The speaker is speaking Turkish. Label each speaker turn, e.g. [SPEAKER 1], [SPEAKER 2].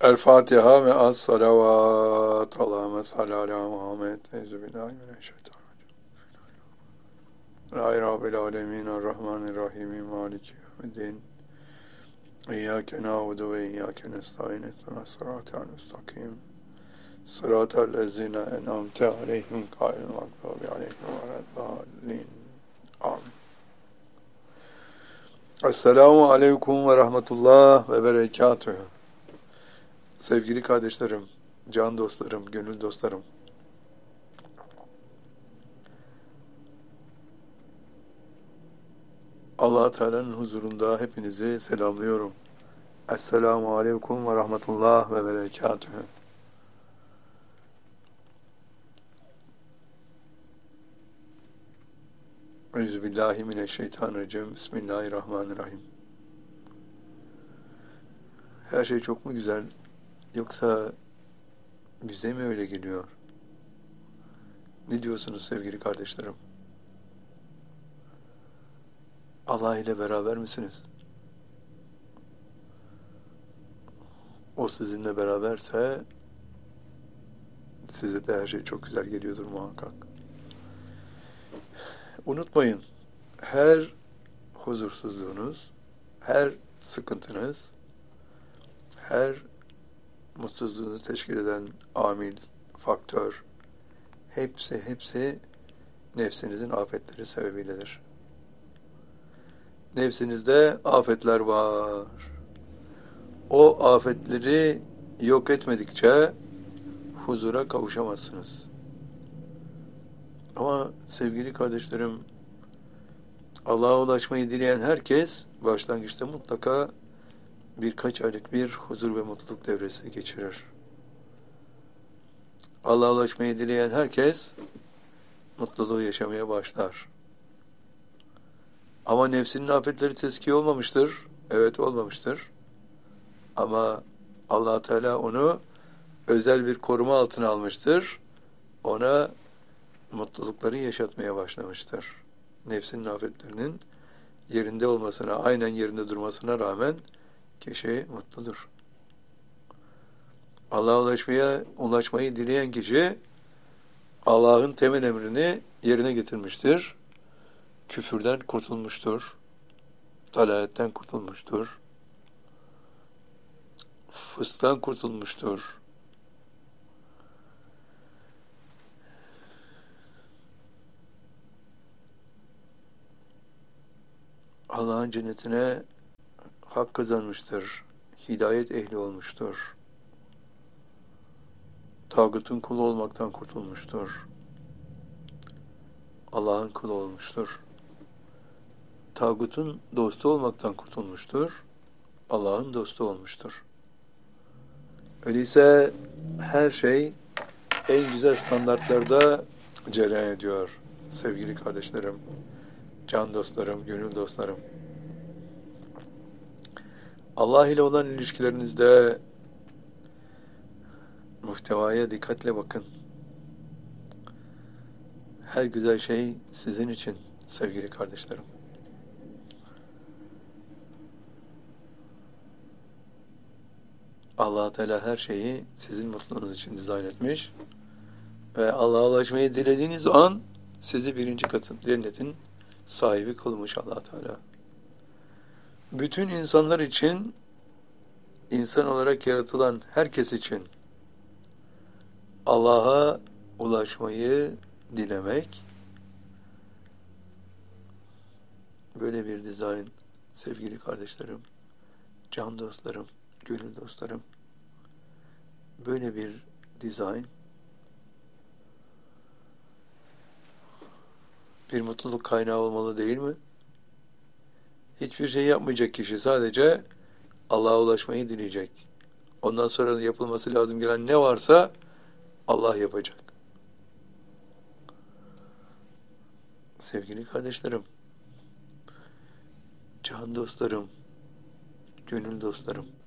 [SPEAKER 1] El Fatiha ve az salavat. Allahümme salli ala Muhammed. Euzubillahimineşşeytanirracim. La Rabbil alemin. Errahmanirrahim. Maliki yevmiddin. İyyâke na'budu ve iyyâke nestaîn. İhdinas sıratal müstakim. Sıratal lezîne en'amte aleyhim gayril mağdûbi aleyhim veleddâllîn. Amin. Esselamu aleyküm ve rahmetullah ve berekatühü. Sevgili kardeşlerim, can dostlarım, gönül dostlarım. Allah Teala'nın huzurunda hepinizi selamlıyorum. Esselamu aleyküm ve rahmetullah ve berekatühü. Euzubillahimineşşeytanirracim. Bismillahirrahmanirrahim. Her şey çok mu güzel? Yoksa bize mi öyle geliyor? Ne diyorsunuz sevgili kardeşlerim? Allah ile beraber misiniz? O sizinle beraberse size de her şey çok güzel geliyordur muhakkak. Unutmayın, her huzursuzluğunuz, her sıkıntınız, her mutsuzluğunu teşkil eden amil, faktör, hepsi nefsinizin afetleri sebebiyledir. Nefsinizde afetler var. O afetleri yok etmedikçe huzura kavuşamazsınız. Ama sevgili kardeşlerim, Allah'a ulaşmayı dileyen herkes başlangıçta mutlaka birkaç aylık bir huzur ve mutluluk devresi geçirir. Allah'a ulaşmayı dileyen herkes mutluluğu yaşamaya başlar. Ama nefsinin afetleri tezkiye olmamıştır. Evet, olmamıştır. Ama Allah Teala onu özel bir koruma altına almıştır. Ona mutlulukları yaşatmaya başlamıştır. Nefsinin afetlerinin yerinde olmasına, aynen yerinde durmasına rağmen kişi mutludur. Allah'a ulaşmayı dileyen kişi Allah'ın temel emrini yerine getirmiştir. Küfürden kurtulmuştur. Dalaletten kurtulmuştur. Fısktan kurtulmuştur. Allah'ın cennetine hak kazanmıştır. Hidayet ehli olmuştur. Tağutun kulu olmaktan kurtulmuştur. Allah'ın kulu olmuştur. Tağutun dostu olmaktan kurtulmuştur. Allah'ın dostu olmuştur. Öyleyse her şey en güzel standartlarda cereyan ediyor sevgili kardeşlerim, can dostlarım, gönül dostlarım. Allah ile olan ilişkilerinizde muhtevaya dikkatle bakın. Her güzel şey sizin için sevgili kardeşlerim. Allah Teala her şeyi sizin mutluluğunuz için dizayn etmiş ve Allah'a ulaşmayı dilediğiniz an sizi birinci katın cennetin sahibi kılmış Allah Teala. Bütün insanlar için, insan olarak yaratılan herkes için Allah'a ulaşmayı dilemek, böyle bir dizayn sevgili kardeşlerim, can dostlarım, gönül dostlarım, böyle bir dizayn bir mutluluk kaynağı olmalı değil mi? Hiçbir şey yapmayacak kişi, sadece Allah'a ulaşmayı dileyecek. Ondan sonra yapılması lazım gelen ne varsa Allah yapacak. Sevgili kardeşlerim, can dostlarım, gönül dostlarım,